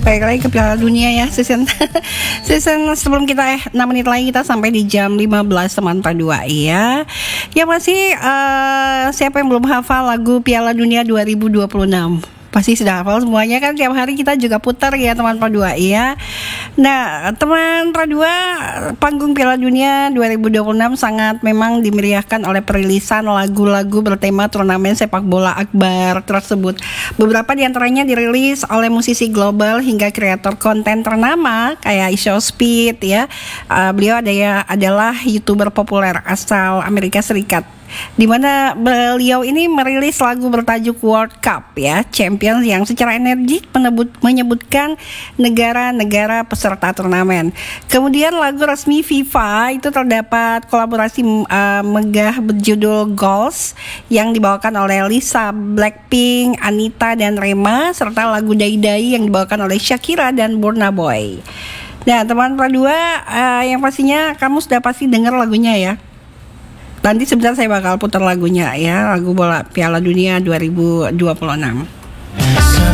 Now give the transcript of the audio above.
Balik lagi ke Piala Dunia ya, season sebelum kita 6 menit lagi kita sampai di jam 15 teman Padua ya. Ya masih siapa yang belum hafal lagu Piala Dunia 2026? Pasti sudah hafal semuanya kan, tiap hari kita juga putar ya teman Padua ya. Nah teman Padua, panggung Piala Dunia 2026 sangat memang dimeriahkan oleh perilisan lagu-lagu bertema turnamen sepak bola akbar tersebut. Beberapa diantaranya dirilis oleh musisi global hingga kreator konten ternama kayak Isho Speed ya. Beliau adalah YouTuber populer asal Amerika Serikat, di mana beliau ini merilis lagu bertajuk World Cup ya, Champions, yang secara energik menyebutkan negara-negara peserta turnamen. Kemudian lagu resmi FIFA itu terdapat kolaborasi megah berjudul Goals yang dibawakan oleh Lisa, Blackpink, Anita dan Rema, serta lagu Dai Dai yang dibawakan oleh Shakira dan Burna Boy. Nah teman Padua, yang pastinya kamu sudah pasti dengar lagunya ya. Nanti sebentar saya bakal putar lagunya ya, lagu bola Piala Dunia 2026.